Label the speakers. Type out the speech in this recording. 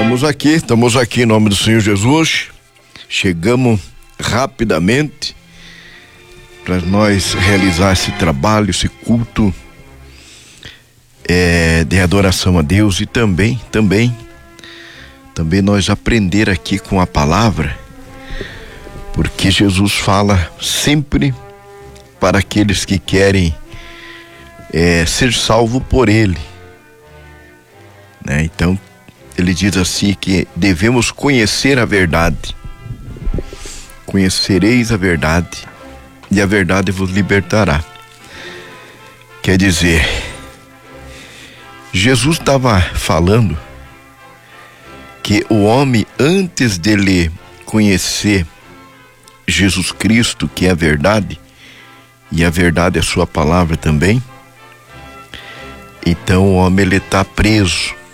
Speaker 1: Estamos aqui em nome do Senhor Jesus. Chegamos rapidamente para nós realizar esse trabalho, esse culto de adoração a Deus, e também nós aprender aqui com a palavra, porque Jesus fala sempre para aqueles que querem ser salvo por Ele, né? Então ele diz assim que devemos conhecer a verdade. Conhecereis a verdade, e a verdade vos libertará. Quer dizer, Jesus estava falando que o homem, antes dele conhecer Jesus Cristo, que é a verdade, e a verdade é a sua palavra também, então o homem ele está preso.